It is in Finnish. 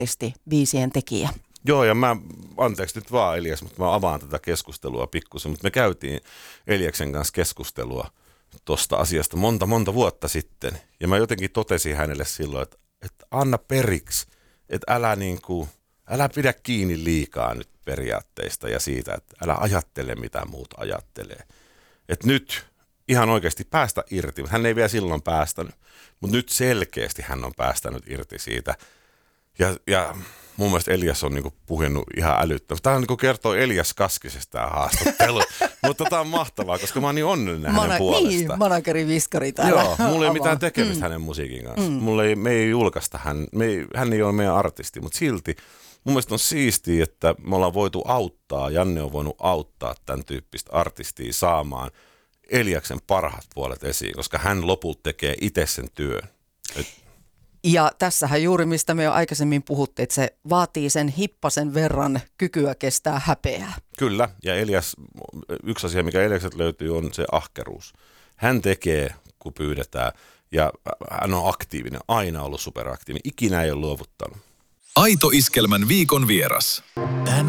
biisien tekijä. Joo, ja anteeksi nyt vaan Elias, mutta mä avaan tätä keskustelua pikkusen, mutta me käytiin Eliaksen kanssa keskustelua tuosta asiasta monta vuotta sitten, ja mä jotenkin totesin hänelle silloin, että anna periksi, että älä pidä kiinni liikaa nyt periaatteista ja siitä, että älä ajattele mitä muut ajattelee. Että nyt ihan oikeasti päästä irti, hän ei vielä silloin päästänyt, mutta nyt selkeästi hän on päästänyt irti siitä. Ja mun mielestä Elias on niinku puhunut ihan älyttömästi. Tämä on niinku kertoo Elias Kaskisesta tämä haastattelu, mutta tämä on mahtavaa, koska mä oon niin onnellinen hänen puolestaan. Niin, manageri-viskari täällä. Joo, mulla ei ole mitään tekemistä hänen musiikin kanssa. Me ei julkaista hän ei ole meidän artisti, mutta silti mun mielestä on siistiä, että me ollaan voitu auttaa, Janne on voinut auttaa tämän tyyppistä artistia saamaan Eliaksen parhaat puolet esiin, koska hän lopulta tekee itse sen työn. Ja tässähän juuri, mistä me jo aikaisemmin puhuttiin, että se vaatii sen hippasen verran kykyä kestää häpeää. Kyllä, ja yksi asia, mikä Eliakset löytyy, on se ahkeruus. Hän tekee, kun pyydetään, ja hän on aktiivinen, aina ollut superaktiivinen, ikinä ei ole luovuttanut. Aito Iskelmän viikon vieras.